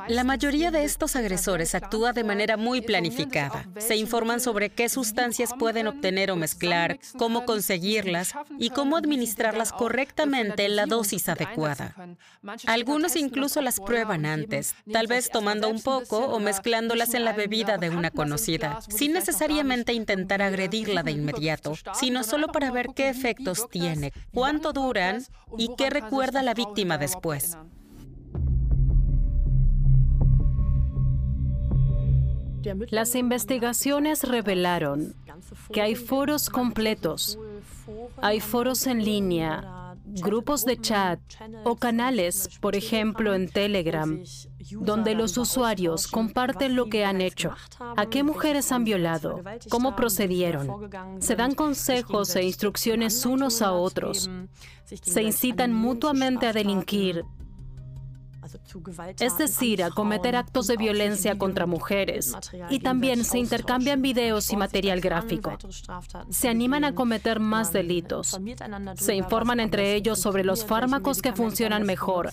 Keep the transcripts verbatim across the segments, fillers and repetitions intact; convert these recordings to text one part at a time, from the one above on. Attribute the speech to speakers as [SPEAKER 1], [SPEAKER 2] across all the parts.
[SPEAKER 1] La mayoría de estos agresores actúa de manera muy planificada. Se informan sobre qué sustancias pueden obtener o mezclar, cómo conseguirlas y cómo administrarlas correctamente en la dosis adecuada. Algunos incluso las prueban antes, tal vez tomando un poco o mezclándolas en la bebida de una conocida, sin necesariamente intentar agredirla de inmediato, sino solo para ver qué efectos tiene, cuánto duran y qué recuerda la víctima después.
[SPEAKER 2] Las investigaciones revelaron que hay foros completos, hay foros en línea, grupos de chat o canales, por ejemplo en Telegram, donde los usuarios comparten lo que han hecho, a qué mujeres han violado, cómo procedieron, se dan consejos e instrucciones unos a otros, se incitan mutuamente a delinquir, es decir, a cometer actos de violencia contra mujeres, y también se intercambian videos y material gráfico. Se animan a cometer más delitos. Se informan entre ellos sobre los fármacos que funcionan mejor.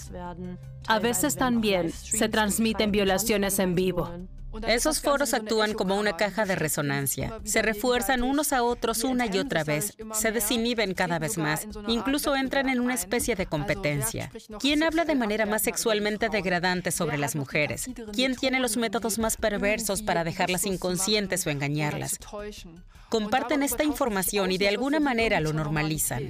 [SPEAKER 2] A veces también se transmiten violaciones en vivo.
[SPEAKER 1] Esos foros actúan como una caja de resonancia. Se refuerzan unos a otros una y otra vez, se desinhiben cada vez más, incluso entran en una especie de competencia. ¿Quién habla de manera más sexualmente degradante sobre las mujeres? ¿Quién tiene los métodos más perversos para dejarlas inconscientes o engañarlas? Comparten esta información y de alguna manera lo normalizan.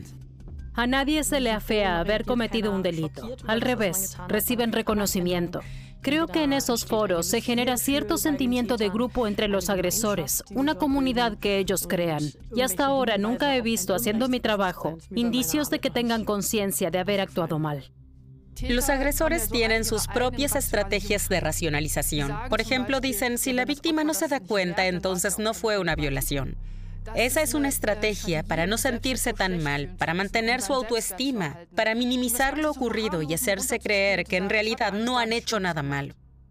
[SPEAKER 2] A nadie se le afea haber cometido un delito. Al revés, reciben reconocimiento. Creo que en esos foros se genera cierto sentimiento de grupo entre los agresores, una comunidad que ellos crean. Y hasta ahora nunca he visto, haciendo mi trabajo, indicios de que tengan conciencia de haber actuado mal.
[SPEAKER 1] Los agresores tienen sus propias estrategias de racionalización. Por ejemplo, dicen, si la víctima no se da cuenta, entonces no fue una violación. Esa es una estrategia para no sentirse tan mal, para mantener su autoestima, para minimizar lo ocurrido y hacerse creer que en realidad no han hecho nada malo.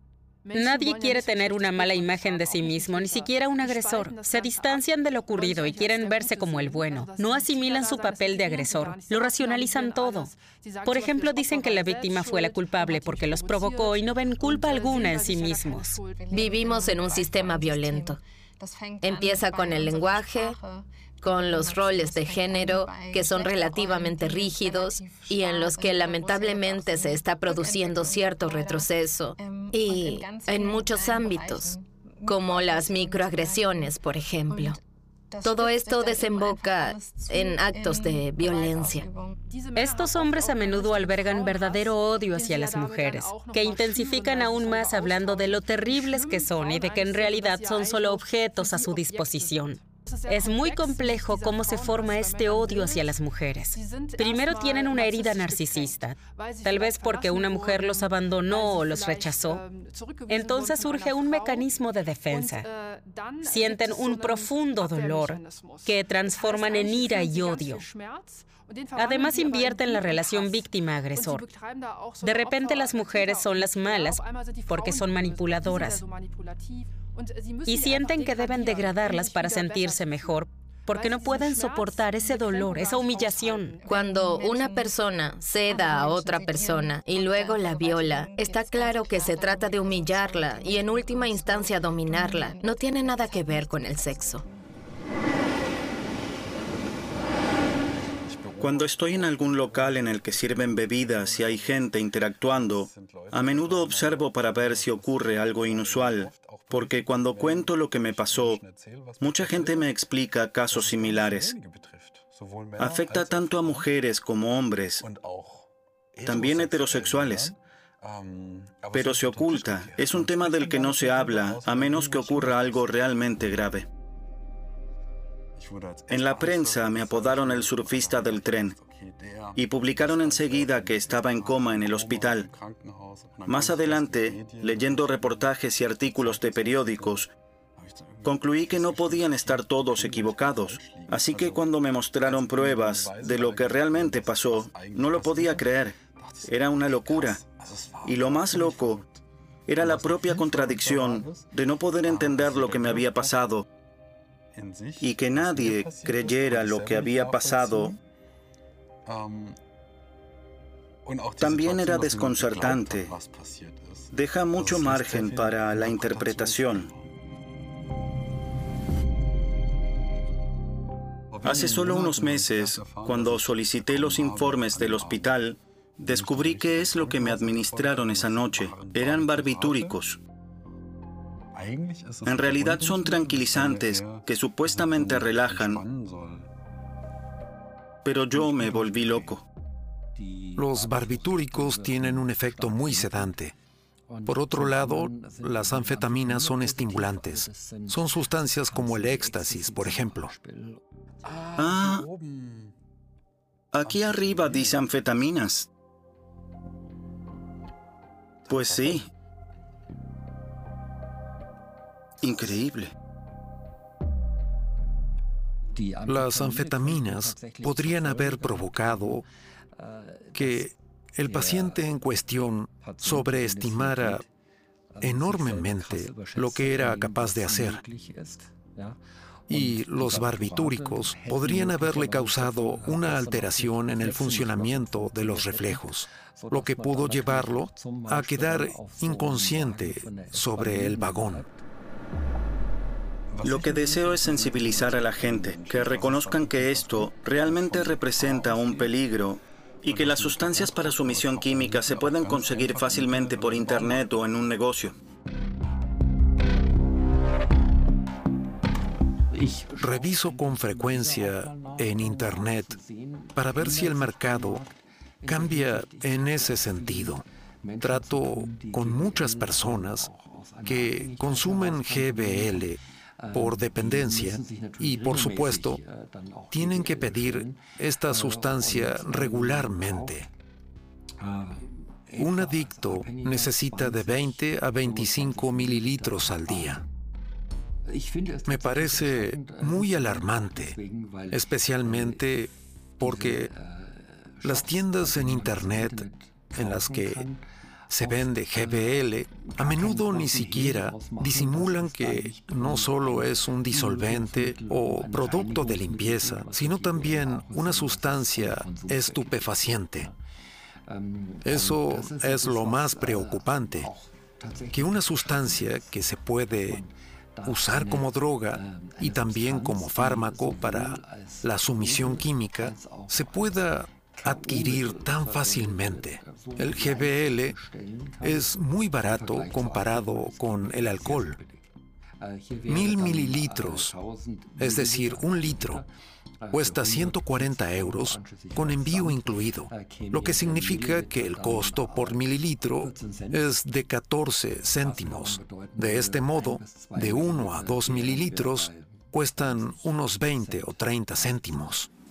[SPEAKER 1] Nadie quiere tener una mala imagen de sí mismo, ni siquiera un agresor. Se distancian de lo ocurrido y quieren verse como el bueno. No asimilan su papel de agresor, lo racionalizan todo. Por ejemplo, dicen que la víctima fue la culpable porque los provocó y no ven culpa alguna en sí mismos.
[SPEAKER 3] Vivimos en un sistema violento. Empieza con el lenguaje, con los roles de género, que son relativamente rígidos y en los que lamentablemente se está produciendo cierto retroceso. Y en muchos ámbitos, como las microagresiones, por ejemplo. Todo esto desemboca en actos de violencia.
[SPEAKER 1] Estos hombres a menudo albergan verdadero odio hacia las mujeres, que intensifican aún más hablando de lo terribles que son y de que en realidad son solo objetos a su disposición. Es muy complejo cómo se forma este odio hacia las mujeres. Primero tienen una herida narcisista, tal vez porque una mujer los abandonó o los rechazó. Entonces surge un mecanismo de defensa. Sienten un profundo dolor que transforman en ira y odio. Además, invierten la relación víctima-agresor. De repente las mujeres son las malas porque son manipuladoras. Y sienten que deben degradarlas para sentirse mejor, porque no pueden soportar ese dolor, esa humillación.
[SPEAKER 3] Cuando una persona ceda a otra persona y luego la viola, está claro que se trata de humillarla y en última instancia dominarla. No tiene nada que ver con el sexo.
[SPEAKER 4] Cuando estoy en algún local en el que sirven bebidas y hay gente interactuando, a menudo observo para ver si ocurre algo inusual, porque cuando cuento lo que me pasó, mucha gente me explica casos similares. Afecta tanto a mujeres como hombres, también heterosexuales. Pero se oculta, es un tema del que no se habla, a menos que ocurra algo realmente grave. En la prensa me apodaron el surfista del tren y publicaron enseguida que estaba en coma en el hospital. Más adelante, leyendo reportajes y artículos de periódicos, concluí que no podían estar todos equivocados. Así que cuando me mostraron pruebas de lo que realmente pasó, no lo podía creer. Era una locura. Y lo más loco era la propia contradicción de no poder entender lo que me había pasado y que nadie creyera lo que había pasado. También era desconcertante. deja mucho margen para la interpretación. Hace solo unos meses, cuando solicité los informes del hospital, descubrí qué es lo que me administraron esa noche. Eran barbitúricos. En realidad son tranquilizantes que supuestamente relajan, pero yo me volví loco.
[SPEAKER 5] Los barbitúricos tienen un efecto muy sedante. Por otro lado, las anfetaminas son estimulantes. Son sustancias como el éxtasis, por ejemplo.
[SPEAKER 4] Ah, aquí arriba dice anfetaminas. Pues sí. Increíble.
[SPEAKER 5] Las anfetaminas podrían haber provocado que el paciente en cuestión sobreestimara enormemente lo que era capaz de hacer. Y los barbitúricos podrían haberle causado una alteración en el funcionamiento de los reflejos, lo que pudo llevarlo a quedar inconsciente sobre el vagón.
[SPEAKER 4] Lo que deseo es sensibilizar a la gente, que reconozcan que esto realmente representa un peligro y que las sustancias para sumisión química se pueden conseguir fácilmente por internet o en un negocio.
[SPEAKER 5] Reviso con frecuencia en internet para ver si el mercado cambia en ese sentido. Trato con muchas personas que consumen G B L por dependencia y, por supuesto, tienen que pedir esta sustancia regularmente. Un adicto necesita de veinte a veinticinco mililitros al día. Me parece muy alarmante, especialmente porque las tiendas en internet en las que se vende G B L a menudo ni siquiera disimulan que no solo es un disolvente o producto de limpieza, sino también una sustancia estupefaciente. Eso es lo más preocupante, que una sustancia que se puede usar como droga y también como fármaco para la sumisión química se pueda adquirir tan fácilmente. El G B L es muy barato comparado con el alcohol. Mil mililitros, es decir, un litro, cuesta ciento cuarenta euros con envío incluido, lo que significa que el costo por mililitro es de catorce céntimos. De este modo, de uno a dos mililitros cuestan unos veinte o treinta céntimos.